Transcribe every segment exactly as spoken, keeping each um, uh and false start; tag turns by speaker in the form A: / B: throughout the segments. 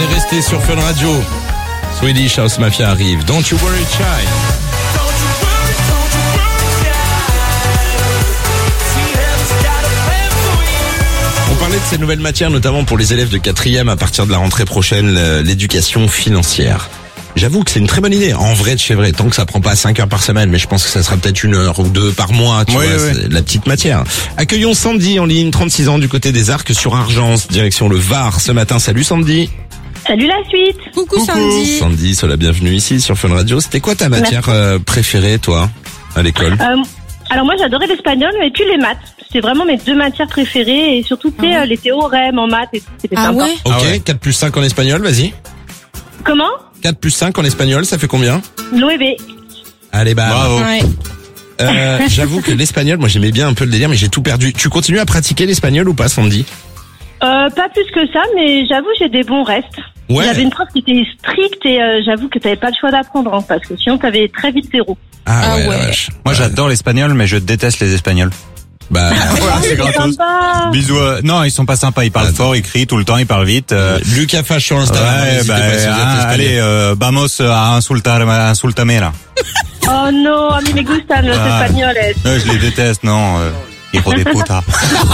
A: Allez, restez sur Fun Radio. Swedish House Mafia arrive. Don't you worry, child. On parlait de ces nouvelles matières, notamment pour les élèves de quatrième à partir de la rentrée prochaine, l'éducation financière. J'avoue que c'est une très bonne idée. En vrai de chez vrai, tant que ça prend pas cinq heures par semaine, mais je pense que ça sera peut-être une heure ou deux par mois, tu
B: oui,
A: vois,
B: oui.
A: c'est la petite matière. Accueillons Sandy en ligne, trente-six ans, du côté des Arcs sur Argence, direction le Var ce matin. Salut Sandy.
C: Salut la suite.
D: Coucou,
B: Coucou.
D: Sandy.
A: Sandy, sois la bienvenue ici sur Fun Radio. C'était quoi ta matière euh, préférée, toi, à l'école?
C: Euh, alors moi j'adorais l'espagnol et puis les maths. C'était vraiment mes deux matières préférées et surtout tu sais,
D: Ah ouais.
C: euh, les théorèmes en maths et tout. C'était
D: Ah
C: sympa.
D: ouais?
A: Ok,
B: Ah ouais.
A: quatre plus cinq en espagnol, vas-y.
C: Comment?
A: quatre plus cinq en espagnol, ça fait combien?
C: Nueve.
A: Allez, bah.
B: Bravo.
D: Ouais.
A: Euh, j'avoue que l'espagnol, moi j'aimais bien un peu le délire, mais j'ai tout perdu. Tu continues à pratiquer l'espagnol ou pas, Sandy?
C: Euh, pas plus que ça, mais j'avoue j'ai des bons restes.
A: Ouais.
C: J'avais une prof qui était stricte et euh, j'avoue que t'avais pas le choix d'apprendre hein, parce que sinon t'avais très vite zéro.
A: Ah,
D: Ah
A: ouais,
D: ouais.
A: la vache.
B: Moi,
A: Ouais.
B: j'adore l'espagnol, mais je déteste les espagnols.
A: Bah,
B: Voilà, c'est gratos.
C: Sympa.
B: Bisous. euh, Non, ils sont pas sympas. Ils parlent
A: Attends.
B: fort, ils crient tout le temps, ils parlent vite. euh,
A: Lucas Fage sur Instagram.
B: Ouais,
A: n'hésitez
B: bah,
A: pas si vous êtes
B: ah,
A: espagnol.
B: allez, euh, vamos a insultar, a insultame là.
C: Oh non, a mí me gustan los
B: Ah.
C: españoles.
B: Euh, je les déteste, non. Euh, hijo de puta.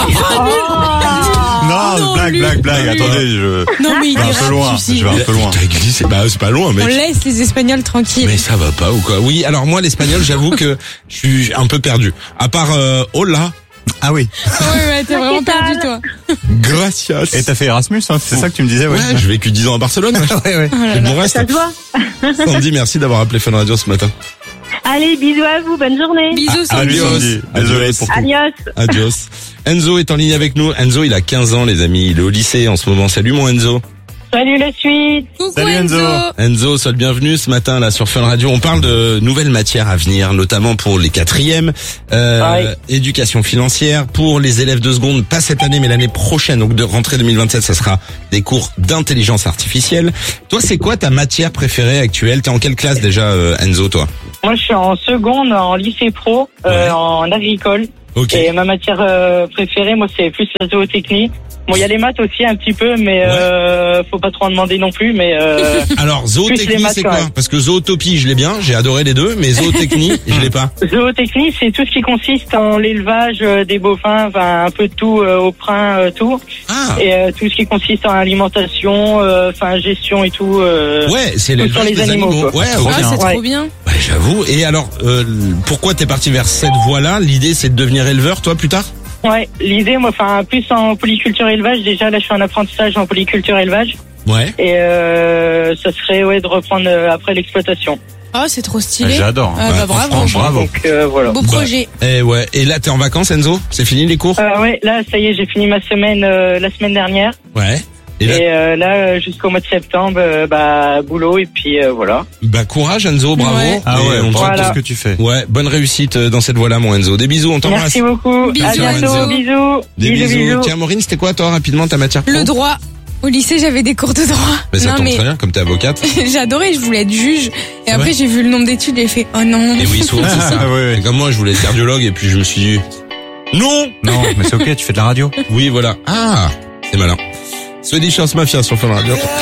C: Oh.
B: Non,
D: non,
B: blague,
D: lui.
B: blague, blague. Attendez, je,
D: Non, mais il
B: je vais un
D: dérape,
B: peu loin.
D: tu sais.
B: Je vais un peu loin.
A: T'as glissé, bah c'est pas loin,
D: On
A: mec.
D: laisse les Espagnols tranquilles.
A: Mais ça va pas ou quoi? Oui, alors moi l'espagnol, j'avoue que je suis un peu perdu. À part euh, hola,
B: Ah oui.
D: Ouais, ouais, t'es vraiment perdu, toi.
A: gracias.
B: Et t'as fait Erasmus, hein, c'est ça que tu me disais, ouais.
A: Ouais, j'ai vécu dix ans à Barcelone.
B: ouais, ouais.
A: J'ai de mon reste.
C: Ça se voit.
A: Sandy, merci d'avoir appelé Fun Radio ce matin.
C: Allez, bisous à vous, bonne journée.
D: Bisous,
B: Salut,
D: Sandy.
B: Sandy. Désolé
A: Adios.
B: pour tout.
C: Adios.
A: Adios. Enzo est en ligne avec nous. Enzo, il a quinze ans, les amis. Il est au lycée en ce moment. Salut mon Enzo.
C: Salut la suite.
D: Coucou,
B: Salut, Enzo.
A: Enzo, sois le bienvenu ce matin là sur Fun Radio. On parle de nouvelles matières à venir, notamment pour les quatrièmes, euh,
C: Ouais.
A: éducation financière pour les élèves de seconde, pas cette année mais l'année prochaine, donc de rentrée deux mille vingt-sept, ça sera des cours d'intelligence artificielle. Toi, c'est quoi ta matière préférée actuelle? T'es en quelle classe déjà, euh, Enzo, toi?
E: Moi, je suis en seconde en lycée pro, euh,
A: Ouais.
E: en agricole.
A: Ok.
E: Et ma matière euh, préférée, moi, c'est plus la zootechnie. Bon, il y a les maths aussi un petit peu, mais euh, faut pas trop en demander non plus. Mais euh,
A: Alors,
E: Plus
A: zootechnie,
E: les maths,
A: c'est
E: quand
A: quoi?
E: même.
A: Parce que zootopie, je l'ai bien, j'ai adoré les deux, mais zootechnie, je l'ai pas.
E: zootechnie, c'est tout ce qui consiste en l'élevage euh, des bovins, enfin un peu de tout, euh, au prin, euh, tout,
A: Ah,
E: et euh, tout ce qui consiste en alimentation, euh, enfin gestion et tout. Euh,
A: ouais, c'est
E: tout
A: l'élevage
E: sur les
A: des
E: animaux,
A: animaux.
E: quoi.
A: Ouais,
B: Trop
A: ok.
D: Ah,
B: bien.
D: c'est
E: Ouais.
D: trop bien.
A: Ouais, j'avoue. Et alors, euh, pourquoi t'es parti vers cette voie-là? L'idée, c'est de devenir éleveur, toi, plus tard?
E: Ouais, l'idée, moi, enfin plus en polyculture élevage. Déjà, là, je suis en apprentissage en polyculture élevage,
A: Ouais.
E: et euh, ça serait ouais de reprendre euh, après l'exploitation.
D: Ah, c'est trop stylé.
B: J'adore.
D: Ah,
A: Ouais,
D: bah, bravo.
A: franchement,
B: Bravo.
E: Donc euh, voilà.
D: Beau
A: Bah,
D: projet.
A: Et ouais. Et là, t'es en vacances, Enzo? C'est fini les cours?
E: Euh, ouais, là, ça y est, j'ai fini ma semaine euh, la semaine dernière.
A: Ouais. Et là,
E: Et euh, là, euh, jusqu'au mois de septembre, euh, bah, boulot, et puis euh, voilà.
A: bah, courage, Enzo, bravo.
D: Ouais.
B: Ah
A: Et
B: ouais,
A: on te-
B: bravo
E: Voilà.
B: pour ce que tu fais.
A: Ouais, bonne réussite euh, dans cette voie-là, mon Enzo. Des bisous, on t'embrasse.
E: Merci beaucoup.
D: Bisous,
E: À bientôt.
A: Enzo.
E: Bisous.
A: Des
E: bisous,
A: bisous.
E: bisous.
A: Tiens, Maureen, c'était quoi, toi, rapidement, ta matière pro?
D: Le droit. Au lycée, j'avais des cours de droit.
A: Mais ça
D: non,
A: tombe
D: mais
A: très bien, comme t'es avocate.
D: j'adorais, je voulais être juge. Et
A: C'est
D: après,
A: vrai
D: j'ai vu le nombre d'études, j'ai fait, oh non.
A: Et oui, souvent, c'est ça.
B: Ah, ouais, ouais.
A: Et comme moi, je voulais être cardiologue, et puis je me suis dit, non!
B: Non, mais c'est ok, tu fais de la radio.
A: Oui, voilà. Ah! C'est malin. Swedish House Mafia sur Fun Radio.